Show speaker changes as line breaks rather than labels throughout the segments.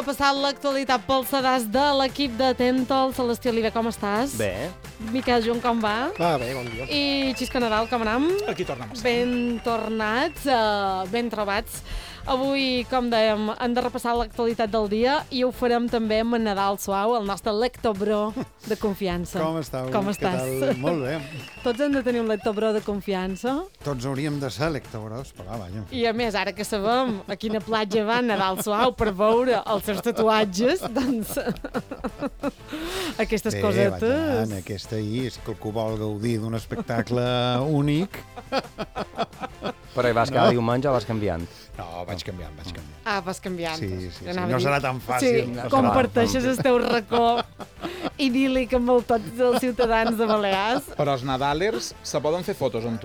Passant l'actualitat pel sedàs de l'equip de Tentol. Celestí Oliver, com estàs?
Bé.
Miquel Junt, com va?
Va bé, bon dia.
I Xisco Nadal, com anem?
Aquí tornem a ser.
Ben tornats, ben trobats. Avui, com dèiem, hem de repassar l'actualitat del dia i ho farem també amb en Nadal Suau, el nostre lectobro de confiança.
Com estàu?
Com estàs?
Què tal? Molt bé.
Tots hem de tenir un lectobro de confiança.
Tots hauríem de ser lectobros, però vaja.
I a més, ara que sabem a quina platja va Nadal Suau per veure els seus tatuatges, doncs aquestes cosetes...
Vaja, aquesta ahir, és que algú vol gaudir d'un espectacle únic.
Però hi vas cada diumenge o vas canviant?
No, vaig canviant.
Ah, vas canviant.
Sí. No serà tan fàcil.
Sí,
no
comparteixes el teu racó idíl·lic amb tots els ciutadans de Balears.
Però els Nadalers se poden fer fotos amb tu.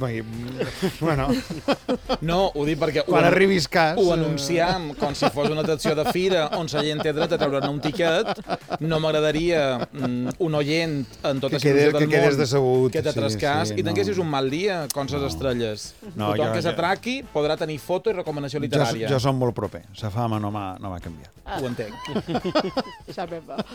Bueno,
No, ho dic perquè
quan arribis cas...
ho anunciam com si fos una atracció de fira on la gent té dret a treure'n un tiquet. No m'agradaria un oient en tota
Que quedés-
situació del
que quedés
món
decebut.
que t'atrascàs
Sí,
i tinguessis
no.
un mal dia com les estrelles.
No,
Tothom
jo-
que s'atraqui podrà tenir foto i recomanació literària.
Jo som molt proper. La fama no m'ha canviat.
Ho entenc.
Ja bé, va.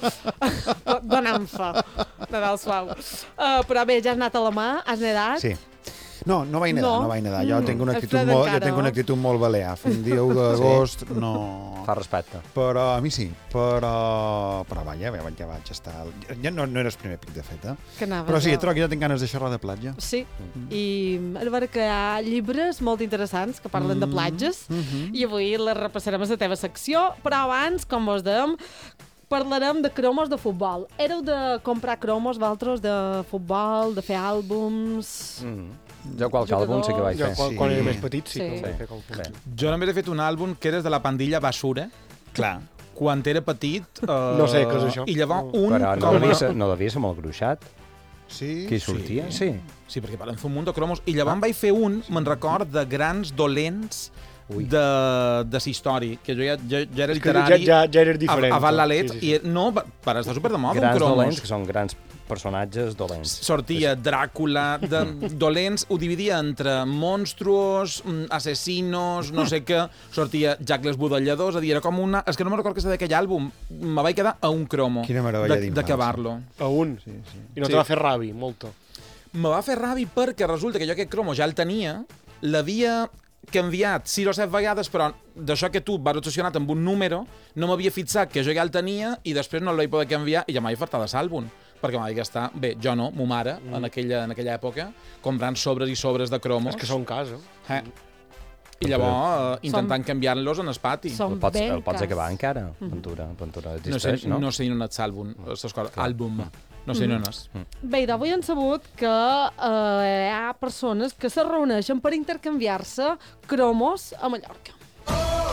Donant fa. Nadal Suau. Però bé, ja has anat a la mà? Has nedat?
Sí. No vaig nedar. Jo tinc una
és
actitud
fred
molt,
encara, no?
molt balear. Fins el dia 1 d'agost no...
Fa respecte.
Però a mi sí. Però vaja, ja vaig estar... Ja no era el primer pic, de fet,
Que anaves
Però sí,
a-
trobo que jo tinc ganes de xerrar de platja.
Sí, i a veure que hi ha llibres molt interessants que parlen de platges i avui les repassarem a la teva secció, però abans, com vos dèiem, parlarem de cromos de futbol. Éreu de comprar cromos, vosaltres, de futbol, de fer àlbums...
Jo qualque àlbum sí que vaig
Jo,
fer.
quan
Sí.
era més petit, sí,
Sí.
que ho vaig fer
Bé.
Jo només he fet un àlbum que era de la pandilla Basura,
Clar.
quan era petit.
No sé què és això.
I llavors
Però no devia ser molt gruixat.
Sí?
Qui sortia? Sí.
Sí, perquè van fer un munt de cromos. I llavors vaig fer me'n record, de grans dolents
Ui.
de la història, que jo ja era
És que
literari
ja eres diferent.
a Val-la-Let,
Sí.
i no, per estar super de moda,
Grans
un cromos.
dolents, que són grans personatges dolents.
Sortia Dràcula, de dolents, ho dividia entre monstruos, assassinos, no sé què, sortia Jack l'Esbudellador, és a dir, era com una... És que no me'n record que és d'aquell àlbum, me vaig quedar a un cromo
Quina meravella d'infància.
d'acabar-lo.
A un.
Sí.
I no
Sí.
te va fer ràbi, molto.
Me va fer ràbi perquè resulta que jo aquest cromo ja el tenia, l'havia canviat 6 o 7 vegades, però d'això que tu vas obsessionat amb un número, no m'havia fixat que jo ja el tenia i després no el vaig poder canviar i ja m'havia fartat de l'àlbum. Perquè m'havia gastar, bé, jo no, mo mare, en aquella època, comprant sobres i sobres de cromos.
És que són cas,
I llavors intentant canviar-los en el pati.
Som
El pots
ben
acabar encara? Ventura existeix, no?
No sé ni on és l'àlbum, àlbum. No sé ni on és.
Bé, d'avui hem sabut que hi ha persones que se reuneixen per intercanviar-se cromos a Mallorca.